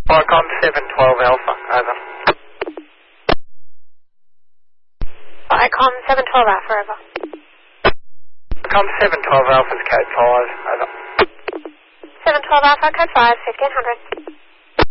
Icon 712 Alpha, over. Icon 712 Alpha, over. Icon 712 Alpha's code 5, over. 712 Alpha, code 5, 1500.